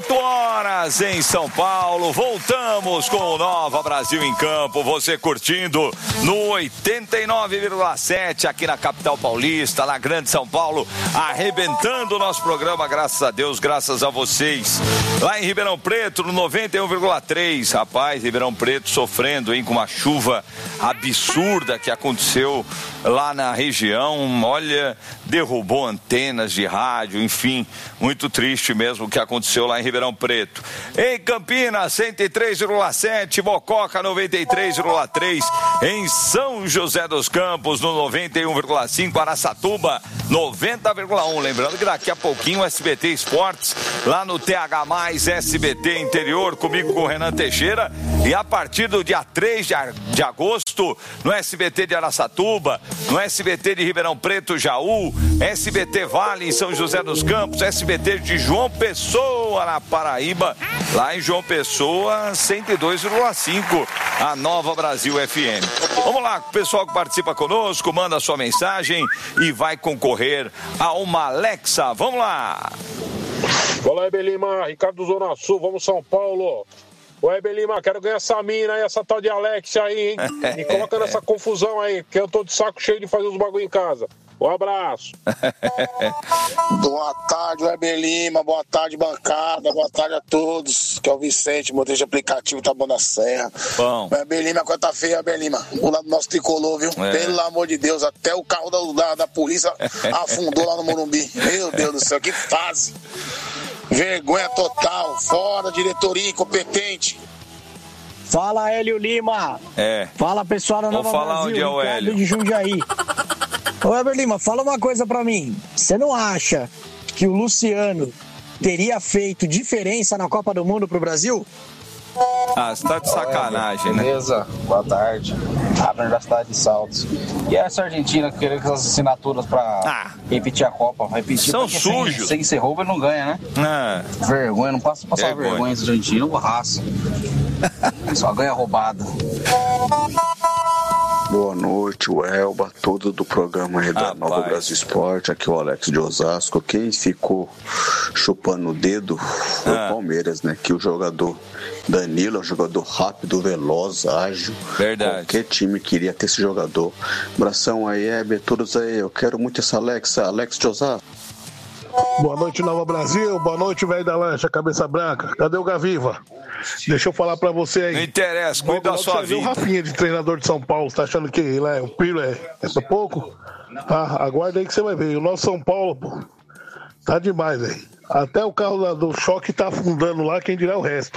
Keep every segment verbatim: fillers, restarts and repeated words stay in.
oito horas em São Paulo, voltamos com o Nova Brasil em Campo, você curtindo no oitenta e nove vírgula sete aqui na capital paulista, na Grande São Paulo, arrebentando o nosso programa, graças a Deus, graças a vocês. Lá em Ribeirão Preto, no noventa e um vírgula três, rapaz, Ribeirão Preto sofrendo, hein, com uma chuva absurda que aconteceu lá na região, olha, derrubou antenas de rádio, enfim, muito triste mesmo o que aconteceu lá em Ribeirão Preto. Em Campinas, cento e três vírgula sete, Mococa noventa e três vírgula três, em São José dos Campos, no noventa e um vírgula cinco, Araçatuba, noventa vírgula um. Lembrando que daqui a pouquinho o S B T Esportes, lá no T H mais S B T Interior, comigo com o Renan Teixeira, e a partir do dia três de agosto, no S B T de Araçatuba, no S B T de Ribeirão Preto, Jaú, S B T Vale em São José dos Campos, S B T de João Pessoa, na Paraíba, lá em João Pessoa, cento e dois vírgula cinco, a Nova Brasil F M. Vamos lá, pessoal que participa conosco, manda sua mensagem e vai concorrer a uma Alexa. Vamos lá! Olá, Ebelima, Ricardo Zona Sul, vamos São Paulo. Ô, Ebelima, quero ganhar essa mina aí, essa tal de Alexa aí, hein? Me coloca nessa confusão aí, porque eu tô de saco cheio de fazer os bagulho em casa. Um abraço. Boa tarde, Ebelima, boa tarde, bancada, boa tarde a todos. Que é o Vicente, motorista de aplicativo Taboão da Serra. Bom. Ebelima, a conta feia, Ebelima. O lado do nosso tricolor, viu? É. Pelo amor de Deus, até o carro da, da, da polícia afundou lá no Morumbi. Meu Deus do céu, que fase. Vergonha total, fora diretoria incompetente. Fala, Hélio Lima. É. Fala, pessoal da Nova falar Brasil, onde é o Hélio. de Jundiaí. Ô, Hélio Lima, fala uma coisa pra mim. Você não acha que o Luciano teria feito diferença na Copa do Mundo pro Brasil? Ah, você tá de sacanagem, né? Beleza, boa tarde. Abner da cidade de Saltos. E essa Argentina que queria essas assinaturas pra ah, repetir a Copa? Repetir são sujos. Sem, sem ser roubo, ele não ganha, né? Ah, vergonha, não passa passar vergonha, vergonha esse argentino, raça. Só ganha roubada. Boa noite, o Elba, todo do programa aí da Nova Brasil Esporte, aqui o Alex de Osasco. Quem ficou chupando o dedo foi ah. o Palmeiras, né? Que o jogador Danilo é um jogador rápido, veloz, ágil. Verdade. Qualquer time queria ter esse jogador. Abração aí, Hebe, todos aí. Eu quero muito essa Alex, Alex de Osasco. Boa noite, Nova Brasil. Boa noite, velho da lancha, cabeça branca. Cadê o Gaviva? Deixa eu falar pra você aí. Não interessa, cuida da sua vida. O Rafinha de treinador de São Paulo, você tá achando que ele é um piro, é, é pouco? Ah, aguarda aí que você vai ver. O nosso São Paulo, pô, tá demais, velho. Até o carro lá do choque tá afundando lá, quem dirá o resto.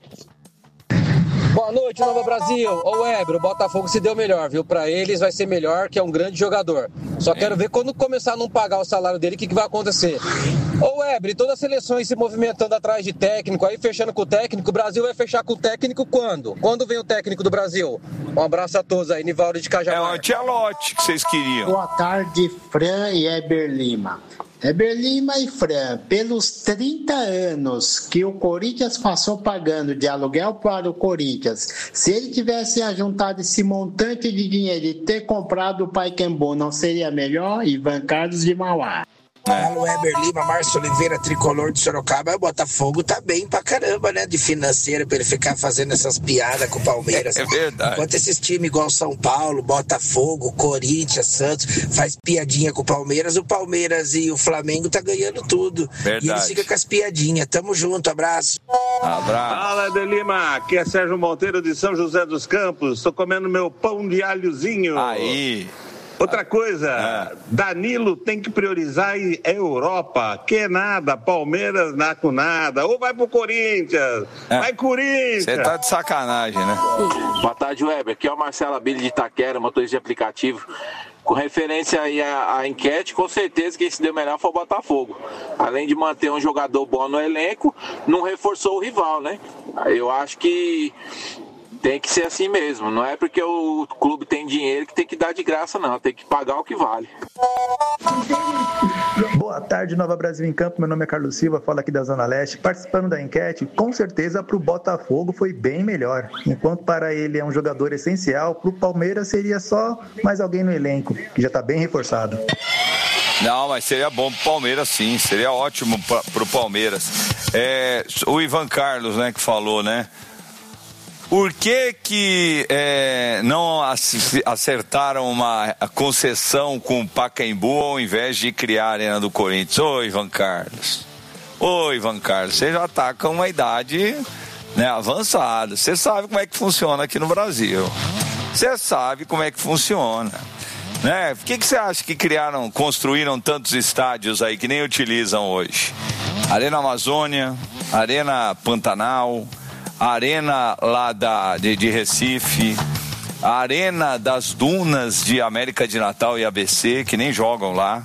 Boa noite, Nova Brasil. Ô, Weber, o Botafogo se deu melhor, viu? Pra eles vai ser melhor, que é um grande jogador. Só quero ver quando começar a não pagar o salário dele, o que, que vai acontecer. Ô, Weber, todas as seleções se movimentando atrás de técnico, aí fechando com o técnico, o Brasil vai fechar com o técnico quando? Quando vem o técnico do Brasil? Um abraço a todos aí, Nivaldo de Cajamar. É o Ancelotti que vocês queriam. Boa tarde, Fran e Heber Lima. Heber Lima e Fran, pelos trinta anos que o Corinthians passou pagando de aluguel para o Corinthians, se ele tivesse ajuntado esse montante de dinheiro e ter comprado o Pacaembu, não seria melhor? Ivan Carlos de Mauá. Fala, o Heber Lima, Márcio Oliveira, tricolor de Sorocaba. O Botafogo tá bem pra caramba, né? De financeiro, pra ele ficar fazendo essas piadas com o Palmeiras. É, é verdade. Enquanto esses times igual São Paulo, Botafogo, Corinthians, Santos, faz piadinha com o Palmeiras, o Palmeiras e o Flamengo tá ganhando tudo. Verdade. E eles ficam com as piadinhas. Tamo junto, abraço. Abraço. Fala, Heber Lima, aqui é Sérgio Monteiro de São José dos Campos. Tô comendo meu pão de alhozinho. Aí. Outra coisa, é. Danilo tem que priorizar a Europa, que nada, Palmeiras não com nada, ou vai pro Corinthians, é. vai Corinthians. Você tá de sacanagem, né? Boa tarde, Weber, aqui é o Marcelo Abílio de Itaquera, motorista de aplicativo. Com referência aí à, à enquete, com certeza quem se deu melhor foi o Botafogo. Além de manter um jogador bom no elenco, não reforçou o rival, né? Eu acho que tem que ser assim mesmo, não é porque o clube tem dinheiro que tem que dar de graça, não, tem que pagar o que vale. Boa tarde, Nova Brasil em Campo, meu nome é Carlos Silva, falo aqui da Zona Leste, participando da enquete, com certeza para o Botafogo foi bem melhor, enquanto para ele é um jogador essencial, para o Palmeiras seria só mais alguém no elenco, que já está bem reforçado. Não, mas seria bom pro Palmeiras sim, seria ótimo pra, pro Palmeiras. É, o Ivan Carlos, né, que falou, né? Por que que é, não acertaram uma concessão com o Pacaembu ao invés de criar a Arena do Corinthians? Ô, Ivan Carlos. Ô, Ivan Carlos, você já tá com uma idade, né, avançada. Você sabe como é que funciona aqui no Brasil. Você sabe como é que funciona. Né? Por que que você acha que criaram, construíram tantos estádios aí que nem utilizam hoje? Arena Amazônia, Arena Pantanal, a Arena lá da, de, de Recife, a Arena das Dunas de América de Natal e A B C, que nem jogam lá,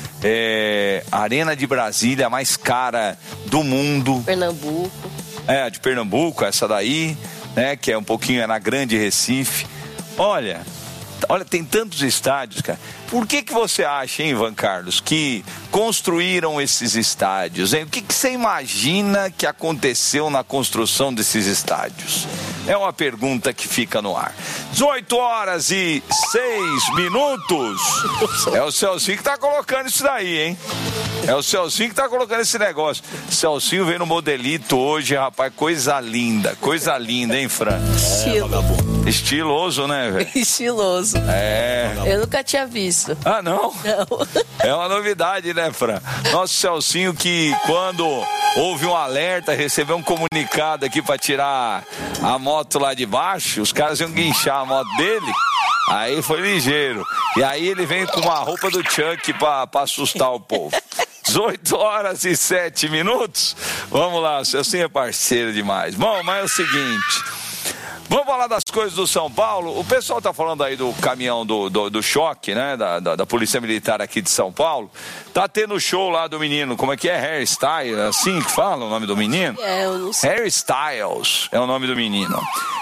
é, a Arena de Brasília, a mais cara do mundo. Pernambuco. É, a de Pernambuco, essa daí, né, que é um pouquinho é na Grande Recife. Olha, olha, tem tantos estádios, cara. Por que que você acha, hein, Ivan Carlos, que construíram esses estádios, hein? O que que você imagina que aconteceu na construção desses estádios? É uma pergunta que fica no ar. dezoito horas e seis minutos. É o Celcinho que tá colocando isso daí, hein? É o Celcinho que tá colocando esse negócio. Celcinho veio no modelito hoje, rapaz. Coisa linda, coisa linda, hein, Fran? Estilo. Estiloso, né, velho? Estiloso. É. Eu nunca tinha visto. Ah, não? Não. É uma novidade, né, Fran? Nosso Celcinho que quando houve um alerta, recebeu um comunicado aqui pra tirar a moto lá de baixo, os caras iam guinchar a moto dele, aí foi ligeiro. E aí ele vem com uma roupa do Chuck pra, pra assustar o povo. dezoito horas e sete minutos. Vamos lá, o Celcinho é parceiro demais. Bom, mas é o seguinte... Vamos falar das coisas do São Paulo. O pessoal tá falando aí do caminhão do, do, do choque, né? Da, da, da Polícia Militar aqui de São Paulo. Tá tendo show lá do menino. Como é que é? Hairstyle? É assim que fala o nome do menino? É, eu não sei. Hairstyles é o nome do menino.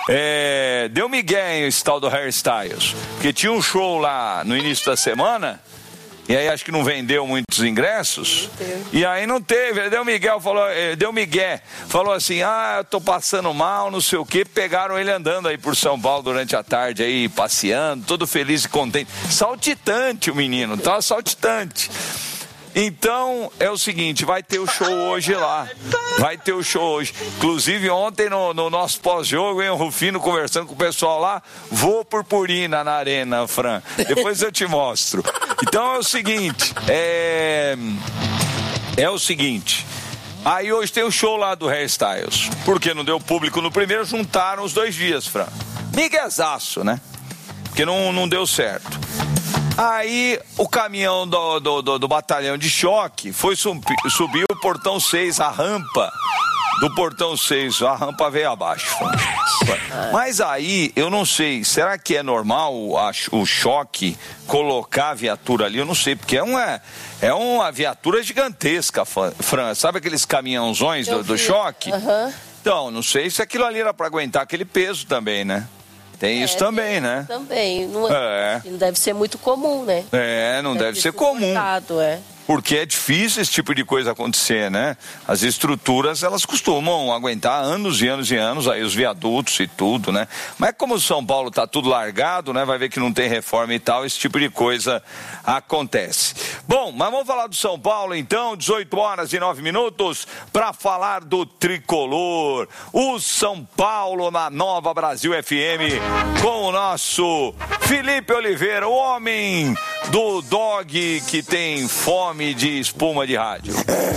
É, deu migué esse tal do Hairstyles. Porque tinha um show lá no início da semana. E aí acho que não vendeu muitos ingressos. E aí não teve. Aí deu Miguel, falou, deu Miguel, falou assim, ah, eu tô passando mal, não sei o quê. Pegaram ele andando aí por São Paulo durante a tarde aí, passeando, todo feliz e contente. Saltitante o menino, tá saltitante. Então, é o seguinte, vai ter o show hoje lá. Vai ter o show hoje. Inclusive, ontem no, no nosso pós-jogo, hein, o Rufino conversando com o pessoal lá, vou purpurina na arena, Fran. Depois eu te mostro. Então é o seguinte, é... É o seguinte... Aí hoje tem o show lá do Hairstyles. Porque não deu público no primeiro, juntaram os dois dias, Fran. Miguezaço, né? Porque não, não deu certo. Aí o caminhão do, do, do, do batalhão de choque foi subir, subir o portão seis, a rampa do portão seis, a rampa veio abaixo. Mas aí, eu não sei, será que é normal a, o choque colocar a viatura ali? Eu não sei, porque é uma, é uma viatura gigantesca, Fran. Sabe aqueles caminhãozões do, do choque? Uhum. Então, não sei se aquilo ali era para aguentar aquele peso também, né? Tem é, isso também, tem né? Também. Não, é. Não deve ser muito comum, né? É, não deve, deve ser comum. É. Porque é difícil esse tipo de coisa acontecer, né? As estruturas, elas costumam aguentar anos e anos e anos, aí os viadutos e tudo, né? Mas como o São Paulo tá tudo largado, né? Vai ver que não tem reforma e tal, esse tipo de coisa acontece. Bom, mas vamos falar do São Paulo então, dezoito horas e nove minutos, para falar do tricolor. O São Paulo na Nova Brasil F M, com o nosso Felipe Oliveira, o homem do dog que tem fome de espuma de rádio.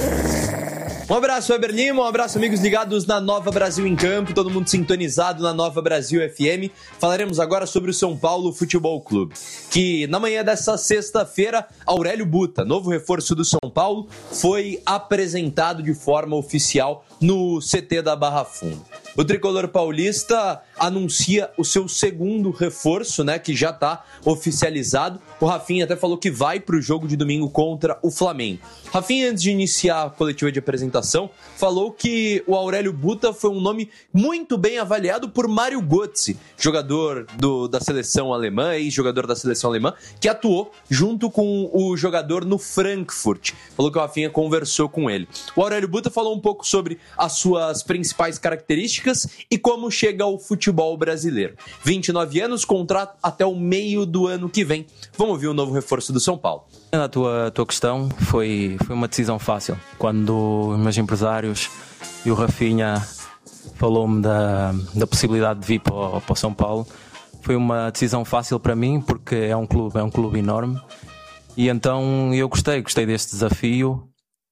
Um abraço, Weber Lima, um abraço, amigos ligados na Nova Brasil em Campo, todo mundo sintonizado na Nova Brasil F M. Falaremos agora sobre o São Paulo Futebol Clube, que na manhã dessa sexta-feira, Aurélio Buta, novo reforço do São Paulo, foi apresentado de forma oficial no C T da Barra Funda. O tricolor paulista anuncia o seu segundo reforço, né, que já está oficializado. O Rafinha até falou que vai para o jogo de domingo contra o Flamengo. Rafinha, antes de iniciar a coletiva de apresentação, falou que o Aurélio Buta foi um nome muito bem avaliado por Mário Götze, jogador do, da seleção alemã, ex-jogador da seleção alemã, que atuou junto com o jogador no Frankfurt. Falou que o Rafinha conversou com ele. O Aurélio Buta falou um pouco sobre as suas principais características e como chega ao futebol brasileiro. vinte e nove anos, contrato até o meio do ano que vem. Vamos ouvir o novo reforço do São Paulo. A tua, a tua questão foi, foi uma decisão fácil. Quando os meus empresários e o Rafinha falou-me da, da possibilidade de vir para o, para o São Paulo. Foi uma decisão fácil para mim, porque é um clube, é um clube enorme, e então eu gostei, gostei deste desafio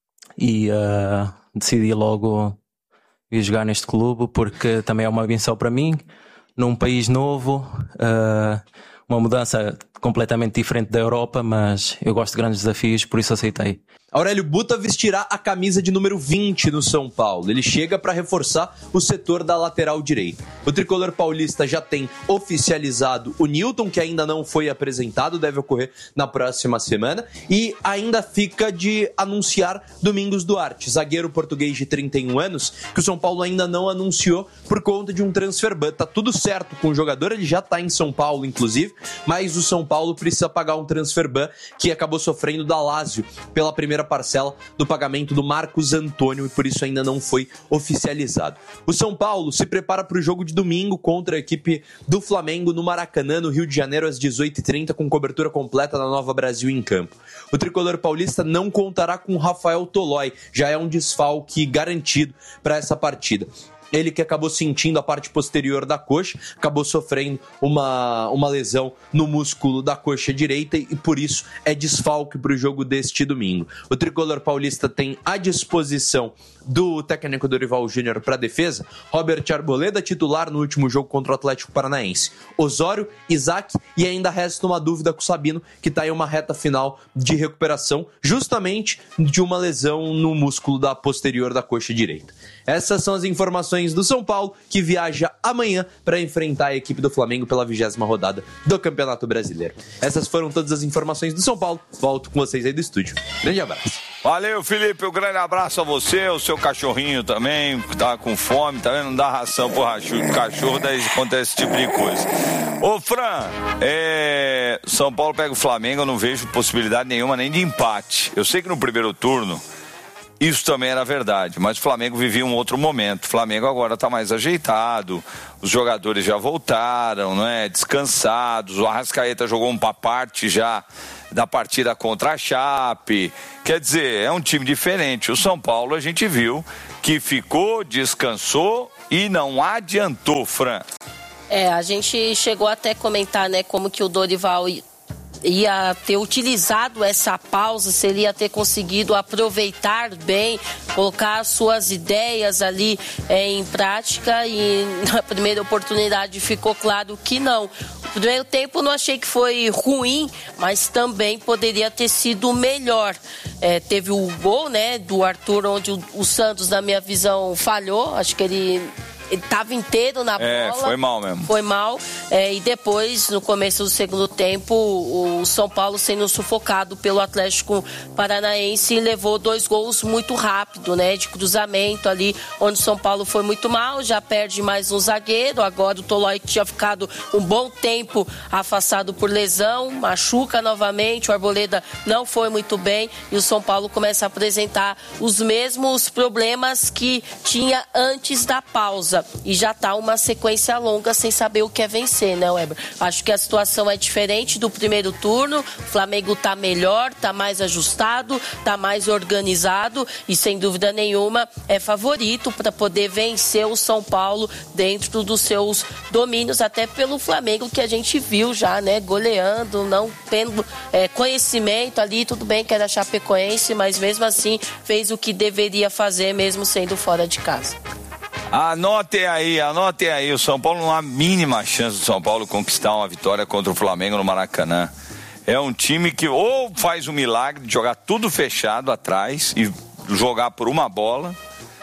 e uh, decidi logo ir jogar neste clube, porque também é uma benção para mim, num país novo, uh, uma mudança completamente diferente da Europa, mas eu gosto de grandes desafios, por isso aceitei. Aurélio Buta vestirá a camisa de número vinte no São Paulo. Ele chega para reforçar o setor da lateral direita. O tricolor paulista já tem oficializado o Nilton, que ainda não foi apresentado, deve ocorrer na próxima semana. E ainda fica de anunciar Domingos Duarte, zagueiro português de trinta e um anos, que o São Paulo ainda não anunciou por conta de um transfer ban. Tá tudo certo com o jogador, ele já tá em São Paulo, inclusive, mas o São Paulo precisa pagar um transfer ban que acabou sofrendo da Lazio pela primeira parcela do pagamento do Marcos Antônio e por isso ainda não foi oficializado. O São Paulo se prepara para o jogo de domingo contra a equipe do Flamengo no Maracanã, no Rio de Janeiro, às dezoito e trinta, com cobertura completa da Nova Brasil em campo. O tricolor paulista não contará com Rafael Tolói, já é um desfalque garantido para essa partida. Ele que acabou sentindo a parte posterior da coxa, acabou sofrendo uma, uma lesão no músculo da coxa direita e por isso é desfalque para o jogo deste domingo. O tricolor paulista tem à disposição do técnico Dorival Júnior para a defesa Robert Arboleda, titular no último jogo contra o Atlético Paranaense, Osório, Isaac e ainda resta uma dúvida com o Sabino, que está em uma reta final de recuperação justamente de uma lesão no músculo da posterior da coxa direita. Essas são as informações do São Paulo, que viaja amanhã para enfrentar a equipe do Flamengo pela vigésima rodada do Campeonato Brasileiro. Essas foram todas as informações do São Paulo. Volto com vocês aí do estúdio. Grande abraço. Valeu, Felipe. Um grande abraço a você, o seu cachorrinho também, que tá com fome, tá vendo? Não dá ração pro cachorro, daí acontece esse tipo de coisa. Ô, Fran, é... São Paulo pega o Flamengo, eu não vejo possibilidade nenhuma nem de empate. Eu sei que no primeiro turno isso também era verdade, mas o Flamengo vivia um outro momento. O Flamengo agora está mais ajeitado, os jogadores já voltaram, não é? Descansados, o Arrascaeta jogou uma parte já da partida contra a Chape. Quer dizer, é um time diferente. O São Paulo a gente viu que ficou, descansou e não adiantou, Fran. É, a gente chegou até a comentar, né, como que o Dorival ia ter utilizado essa pausa, se ele ia ter conseguido aproveitar bem, colocar suas ideias ali é, em prática, e na primeira oportunidade ficou claro que não. O primeiro tempo não achei que foi ruim, mas também poderia ter sido melhor. É, teve o gol, né, do Arthur, onde o, o Santos, na minha visão, falhou. Acho que ele... Ele estava inteiro na bola. É, foi mal mesmo. Foi mal. É, e depois, no começo do segundo tempo, o São Paulo sendo sufocado pelo Atlético Paranaense levou dois gols muito rápido, né? De cruzamento ali, onde o São Paulo foi muito mal, já perde mais um zagueiro. Agora o Tolói, que tinha ficado um bom tempo afastado por lesão, machuca novamente. O Arboleda não foi muito bem e o São Paulo começa a apresentar os mesmos problemas que tinha antes da pausa. E já tá uma sequência longa sem saber o que é vencer, né, Weber? Acho que a situação é diferente do primeiro turno. O Flamengo tá melhor, tá mais ajustado, tá mais organizado e, sem dúvida nenhuma, é favorito para poder vencer o São Paulo dentro dos seus domínios, até pelo Flamengo que a gente viu já, né, goleando, não tendo é, conhecimento ali. Tudo bem que era Chapecoense, mas mesmo assim fez o que deveria fazer, mesmo sendo fora de casa. Anotem aí, anotem aí, o São Paulo não há a mínima chance do São Paulo conquistar uma vitória contra o Flamengo no Maracanã. É um time que ou faz o milagre de jogar tudo fechado atrás e jogar por uma bola,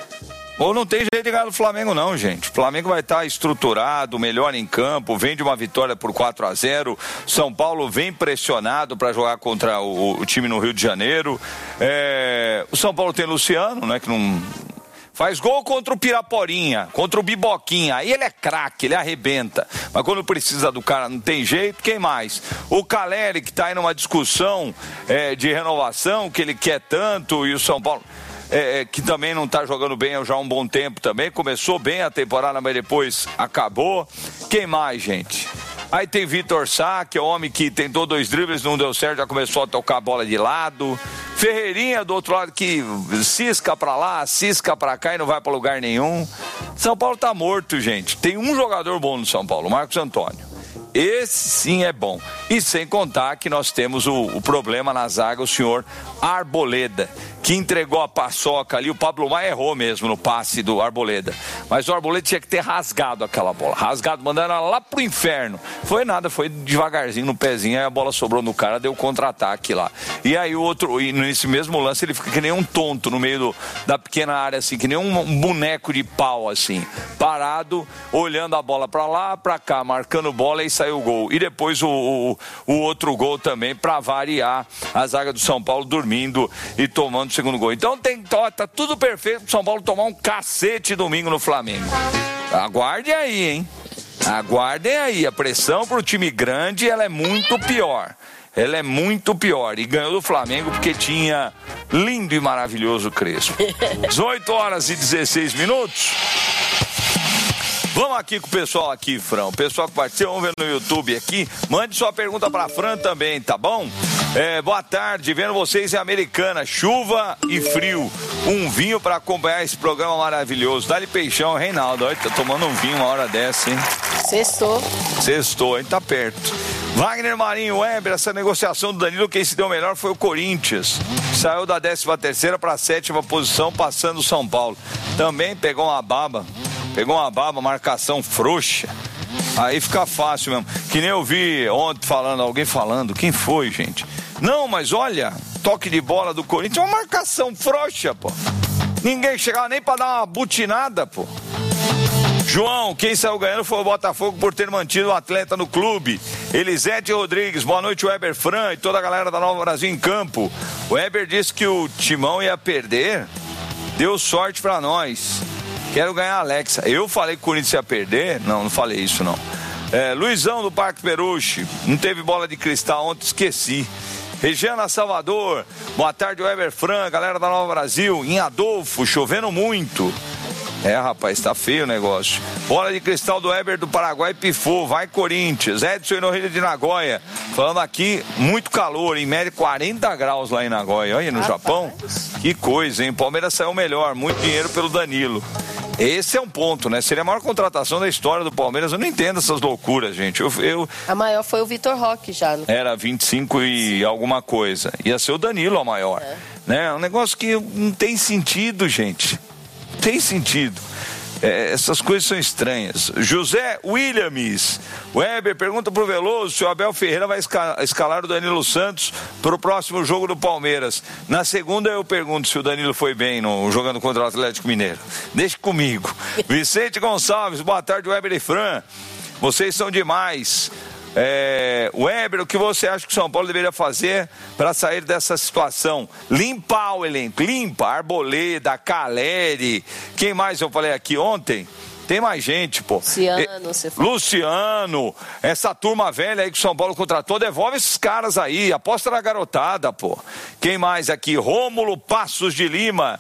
ou não tem jeito de ganhar do Flamengo não, gente. O Flamengo vai estar estruturado, melhor em campo, vem de uma vitória por quatro a zero, São Paulo vem pressionado para jogar contra o, o time no Rio de Janeiro. É... O São Paulo tem Luciano, né, que não... Faz gol contra o Piraporinha, contra o Biboquinha. Aí ele é craque, ele arrebenta. Mas quando precisa do cara, não tem jeito. Quem mais? O Caleri, que está aí numa discussão é, de renovação, que ele quer tanto. E o São Paulo, é, que também não está jogando bem já há um bom tempo também. Começou bem a temporada, mas depois acabou. Quem mais, gente? Aí tem Vitor Sá, que é o homem que tentou dois dribles, não deu certo, já começou a tocar a bola de lado. Ferreirinha do outro lado que cisca pra lá, cisca pra cá e não vai pra lugar nenhum. São Paulo tá morto, gente. Tem um jogador bom no São Paulo, Marcos Antônio. Esse sim é bom. E sem contar que nós temos o, o problema na zaga, o senhor Arboleda, que entregou a paçoca ali. O Pablo Maia errou mesmo no passe do Arboleda. Mas o Arboleda tinha que ter rasgado aquela bola. Rasgado, mandando ela lá pro inferno. Foi nada, foi devagarzinho no pezinho. Aí a bola sobrou no cara, deu contra-ataque lá. E aí o outro, e nesse mesmo lance, ele fica que nem um tonto no meio do, da pequena área, assim, que nem um, um boneco de pau, assim. Parado, olhando a bola pra lá, pra cá, marcando bola e saiu o gol. E depois o, o, o outro gol também, pra variar, a zaga do São Paulo dormindo e tomando o segundo gol. Então tem, tá tudo perfeito pro São Paulo tomar um cacete domingo no Flamengo. Aguardem aí, hein? Aguardem aí. A pressão pro time grande, ela é muito pior. Ela é muito pior. E ganhou do Flamengo porque tinha lindo e maravilhoso Crespo. dezoito horas e dezesseis minutos. Vamos aqui com o pessoal aqui, Fran. O pessoal que participa, vamos ver no YouTube aqui. Mande sua pergunta pra Fran também, tá bom? É, boa tarde, vendo vocês em Americana. Chuva e frio. Um vinho pra acompanhar esse programa maravilhoso. Dá-lhe peixão, Reinaldo. Olha, tá tomando um vinho uma hora dessa, hein? Sextou. Sextou, hein? Tá perto. Wagner Marinho, Weber, essa negociação do Danilo, quem se deu melhor foi o Corinthians. Saiu da décima terceira pra sétima posição, passando o São Paulo. Também pegou uma baba. Pegou uma baba, marcação frouxa. Aí fica fácil mesmo. Que nem eu vi ontem falando, alguém falando. Quem foi, gente? Não, mas olha, toque de bola do Corinthians, uma marcação frouxa, pô. Ninguém chegava nem pra dar uma butinada, pô. João, quem saiu ganhando foi o Botafogo por ter mantido o atleta no clube. Elisete Rodrigues, boa noite, Weber Fran e toda a galera da Nova Brasil em campo. O Weber disse que o Timão ia perder. Deu sorte pra nós. Quero ganhar a Alexa. Eu falei que o Corinthians ia perder? Não, não falei isso, não. É, Luizão do Parque Peruche. Não teve bola de cristal ontem, esqueci. Regiana Salvador. Boa tarde, Weber Fran, galera da Nova Brasil. Em Adolfo, chovendo muito. É, rapaz, tá feio o negócio. Bola de cristal do Weber do Paraguai pifou. Vai, Corinthians. Edson Inorrilha de Nagoya. Falando aqui, muito calor. Em média, quarenta graus lá em Nagoya. Olha, no rapaz. Japão. Que coisa, hein? Palmeiras saiu melhor. Muito dinheiro pelo Danilo. Esse é um ponto, né? Seria a maior contratação da história do Palmeiras. Eu não entendo essas loucuras, gente. Eu, eu... A maior foi o Vitor Roque já. No... Era vinte e cinco e alguma coisa. Ia ser o Danilo a maior. É. Né? Um negócio que não tem sentido, gente. Não tem sentido. É, essas coisas são estranhas. José Williams. Weber pergunta pro Veloso se o Abel Ferreira vai escalar o Danilo Santos pro próximo jogo do Palmeiras. Na segunda eu pergunto se o Danilo foi bem no, jogando contra o Atlético Mineiro. Deixe comigo. Vicente Gonçalves, boa tarde, Weber e Fran. Vocês são demais. É, Weber, o que você acha que o São Paulo deveria fazer para sair dessa situação? Limpar o elenco, limpa, Arboleda, Caleri, quem mais eu falei aqui ontem? Tem mais gente, pô. Luciano, você falou. Luciano, essa turma velha aí que o São Paulo contratou, devolve esses caras aí, aposta na garotada, pô. Quem mais aqui? Rômulo Passos de Lima.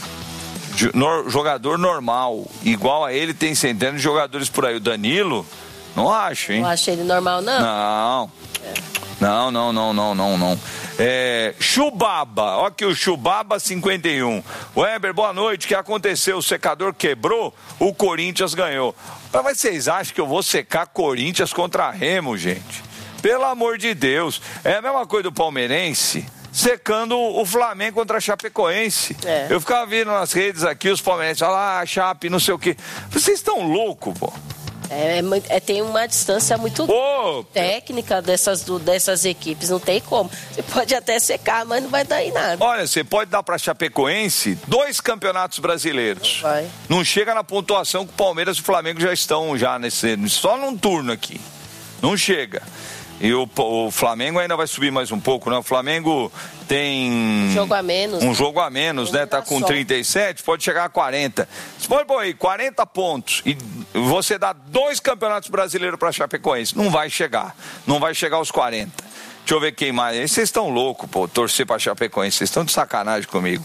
Jogador normal, igual a ele tem centenas de jogadores por aí. O Danilo... Não acho, hein? Não acho ele normal, não? Não. É. Não, não, não, não, não, não. É, Chubaba, ó aqui o Chubaba cinquenta e um. Weber, boa noite. O que aconteceu? O secador quebrou, o Corinthians ganhou. Mas vocês acham que eu vou secar Corinthians contra Remo, gente? Pelo amor de Deus. É a mesma coisa do palmeirense secando o Flamengo contra a Chapecoense. É. Eu ficava vendo nas redes aqui os palmeirenses, olha lá, a Chape, não sei o quê. Vocês estão loucos, pô. É, é, tem uma distância muito oh, técnica dessas, do, dessas equipes, não tem como. Você pode até secar, mas não vai dar em nada. Olha, você pode dar para Chapecoense dois campeonatos brasileiros. Não vai. Não chega na pontuação que o Palmeiras e o Flamengo já estão já nesse, só num turno aqui. Não chega. E o, o Flamengo ainda vai subir mais um pouco, né? O Flamengo tem... Um jogo a menos. Um jogo a menos, né? Tá com trinta e sete, pode chegar a quarenta. Você pode pôr aí quarenta pontos e você dá dois campeonatos brasileiros para Chapecoense. Não vai chegar. Não vai chegar aos quarenta. Deixa eu ver quem mais. Vocês estão loucos, pô, torcer pra Chapecoense. Vocês estão de sacanagem comigo.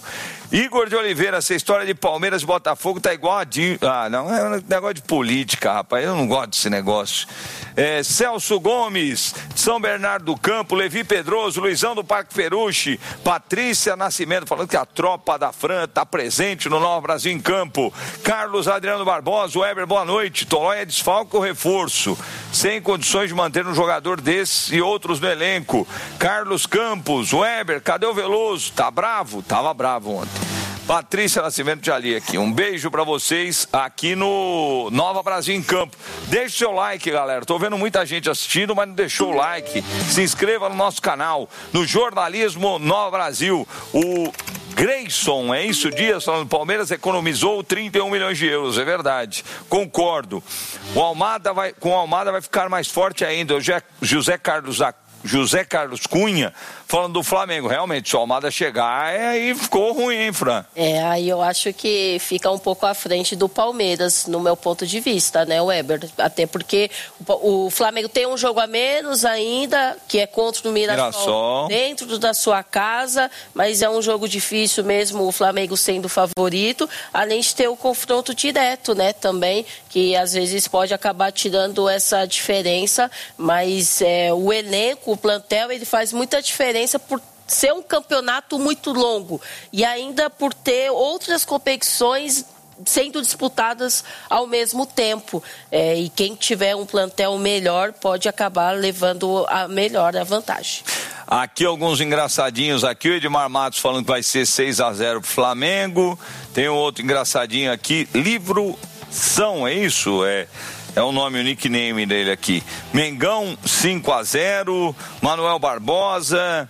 Igor de Oliveira, essa história de Palmeiras e Botafogo tá igual a... Di... Ah, não, é um negócio de política, rapaz. Eu não gosto desse negócio. É, Celso Gomes, São Bernardo do Campo, Levi Pedroso, Luizão do Parque Peruche, Patrícia Nascimento, falando que a tropa da Fran está presente no Nova Brasil em Campo. Carlos Adriano Barbosa, Weber, boa noite. Tolói é desfalque ou reforço? Sem condições de manter um jogador desses e outros no elenco. Carlos Campos, Weber, cadê o Veloso? Tá bravo? Tava bravo ontem. Patrícia Nascimento de Ali aqui. Um beijo pra vocês aqui no Nova Brasil em Campo. Deixe seu like, galera. Tô vendo muita gente assistindo, mas não deixou o like. Se inscreva no nosso canal, no Jornalismo Nova Brasil. O Grayson, é isso, Dias, falando Palmeiras economizou trinta e um milhões de euros, é verdade, concordo. O Almada vai, com o Almada vai ficar mais forte ainda. O José Carlos José Carlos Cunha falando do Flamengo. Realmente, se o Almada chegar, é, aí ficou ruim, hein, Fran? É, aí eu acho que fica um pouco à frente do Palmeiras, no meu ponto de vista, né, Weber? Até porque o, o Flamengo tem um jogo a menos ainda, que é contra o Mirassol, Mirassol, dentro da sua casa, mas é um jogo difícil mesmo, o Flamengo sendo favorito, além de ter o confronto direto, né, também, que às vezes pode acabar tirando essa diferença, mas é, o elenco, o plantel, ele faz muita diferença por ser um campeonato muito longo e ainda por ter outras competições sendo disputadas ao mesmo tempo. É, e quem tiver um plantel melhor pode acabar levando a melhor a vantagem. Aqui alguns engraçadinhos aqui, o Edmar Matos falando que vai ser seis a zero pro Flamengo. Tem um outro engraçadinho aqui, Livro São, é isso? É... É o nome, o nickname dele aqui. Mengão cinco a zero. Manuel Barbosa.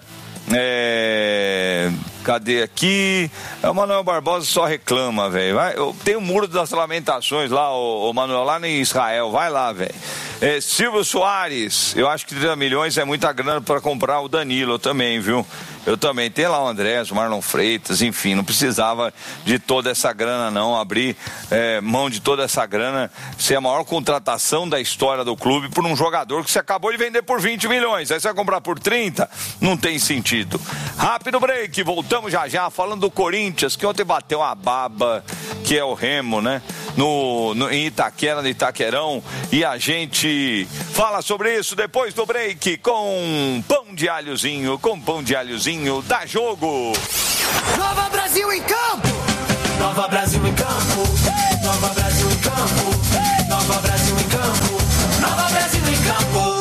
É... Cadê aqui? O Manuel Barbosa só reclama, velho. Tem o Muro das Lamentações lá, o, o Manuel, lá em Israel. Vai lá, velho. É, Silvio Soares. Eu acho que trinta milhões é muita grana para comprar o Danilo também, viu? Eu também. Tem lá o Andrés, o Marlon Freitas, enfim, não precisava de toda essa grana, não. Abrir é, mão de toda essa grana, ser a maior contratação da história do clube por um jogador que você acabou de vender por vinte milhões. Aí você vai comprar por trinta? Não tem sentido. Rápido break, voltamos já já, falando do Corinthians, que ontem bateu uma baba, que é o Remo, né? No, no, em Itaquera, no Itaquerão. E a gente fala sobre isso depois do break com pão de alhozinho, com pão de alhozinho, dá jogo. Nova Brasil em campo! Nova Brasil em campo! Nova Brasil em campo! Nova Brasil em campo! Nova Brasil em campo!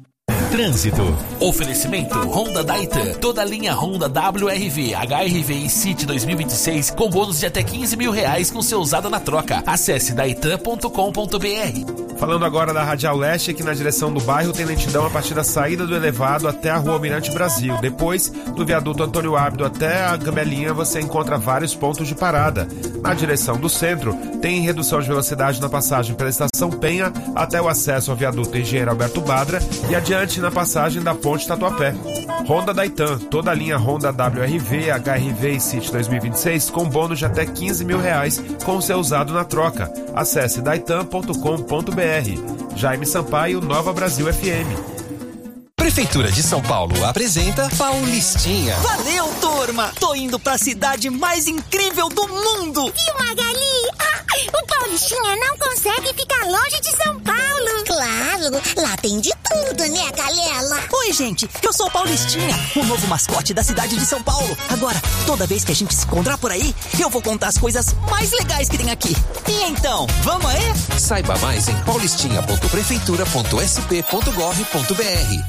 Trânsito. Oferecimento Honda Daitan. Toda a linha Honda W R V, H R V e City dois mil e vinte e seis com bônus de até quinze mil reais com seu usado na troca. Acesse daitan ponto com ponto b r. Falando agora da Radial Leste, aqui na direção do bairro tem lentidão a partir da saída do elevado até a Rua Almirante Brasil. Depois, do viaduto Antônio Ábido até a Gamelinha, você encontra vários pontos de parada. Na direção do centro, tem redução de velocidade na passagem pela Estação Penha até o acesso ao viaduto Engenheiro Alberto Badra e adiante na passagem da Ponte Tatuapé. Honda Daitan, toda a linha Honda W R V, H R V e City dois mil e vinte e seis com bônus de até quinze mil reais com seu usado na troca. Acesse daitan ponto com ponto b r. Jaime Sampaio, Nova Brasil F M. Prefeitura de São Paulo apresenta Paulistinha. Valeu, turma! Tô indo pra cidade mais incrível do mundo! Viu, Magali? Ah, o Paulistinha não consegue ficar longe de São Paulo. Claro, lá tem de tudo, né, galera? Oi, gente, eu sou o Paulistinha, o novo mascote da cidade de São Paulo. Agora, toda vez que a gente se encontrar por aí, eu vou contar as coisas mais legais que tem aqui. E então, vamos aí? Saiba mais em paulistinha ponto prefeitura ponto s p ponto gov ponto b r.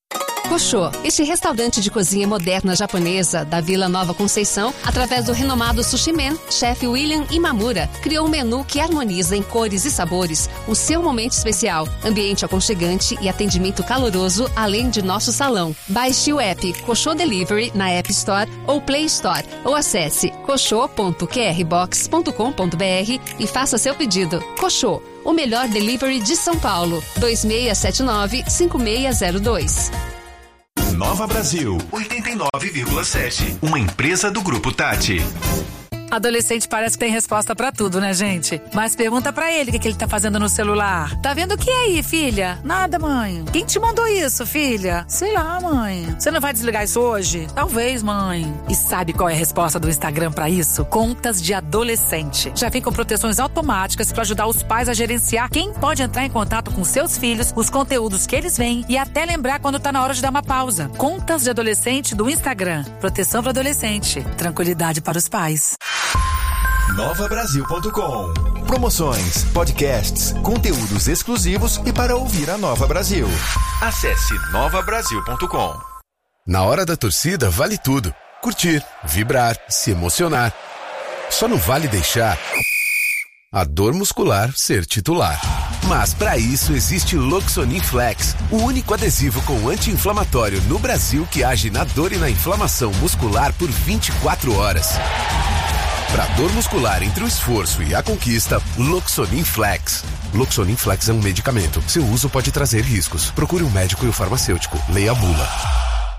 Koshô, este restaurante de cozinha moderna japonesa da Vila Nova Conceição, através do renomado Sushi Man, chefe William Imamura, criou um menu que harmoniza em cores e sabores o seu momento especial, ambiente aconchegante e atendimento caloroso, além de nosso salão. Baixe o app Koshô Delivery na App Store ou Play Store, ou acesse koshô ponto q r box ponto com ponto b r e faça seu pedido. Koshô, o melhor delivery de São Paulo. dois seis sete nove, cinco seis zero dois. Nova Brasil, oitenta e nove vírgula sete. Uma empresa do Grupo Tati. Adolescente parece que tem resposta pra tudo, né, gente? Mas pergunta pra ele o que, que ele tá fazendo no celular. Tá vendo o que aí, filha? Nada, mãe. Quem te mandou isso, filha? Sei lá, mãe. Você não vai desligar isso hoje? Talvez, mãe. E sabe qual é a resposta do Instagram pra isso? Contas de adolescente. Já vem com proteções automáticas pra ajudar os pais a gerenciar quem pode entrar em contato com seus filhos, os conteúdos que eles veem e até lembrar quando tá na hora de dar uma pausa. Contas de adolescente do Instagram. Proteção para adolescente. Tranquilidade para os pais. nova brasil ponto com. Promoções, podcasts, conteúdos exclusivos e para ouvir a Nova Brasil. Acesse nova brasil ponto com. Na hora da torcida vale tudo. Curtir, vibrar, se emocionar. Só não vale deixar a dor muscular ser titular. Mas para isso existe Loxonin Flex, o único adesivo com anti-inflamatório no Brasil que age na dor e na inflamação muscular por vinte e quatro horas. Para dor muscular entre o esforço e a conquista, Loxonin Flex. Loxonin Flex é um medicamento. Seu uso pode trazer riscos. Procure um médico e o farmacêutico. Leia a bula.